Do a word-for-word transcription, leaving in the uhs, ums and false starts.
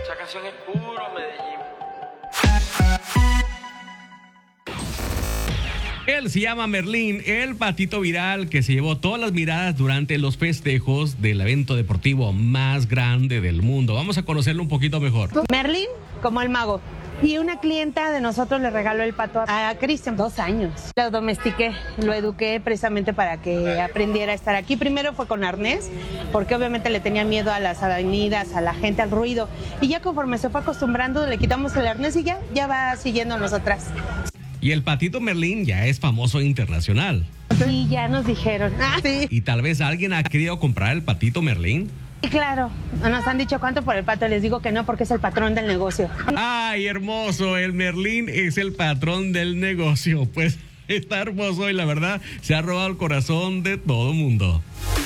Esa canción es puro Medellín. Él se llama Merlín, el patito viral que se llevó todas las miradas durante los festejos del evento deportivo más grande del mundo. Vamos a conocerlo un poquito mejor. Merlín, como el mago. Y una clienta de nosotros le regaló el pato a Cristian, dos años. Lo domestiqué, lo eduqué precisamente para que aprendiera a estar aquí. Primero fue con arnés, porque obviamente le tenía miedo a las avenidas, a la gente, al ruido. Y ya conforme se fue acostumbrando, le quitamos el arnés y ya, ya va siguiendo a nosotras. Y el patito Merlín ya es famoso internacional. Sí, ya nos dijeron. Ah, sí. Y tal vez alguien ha querido comprar el patito Merlín. Y claro, nos han dicho cuánto por el pato, les digo que no porque es el patrón del negocio. ¡Ay, hermoso! El Merlín es el patrón del negocio. Pues está hermoso y la verdad se ha robado el corazón de todo mundo.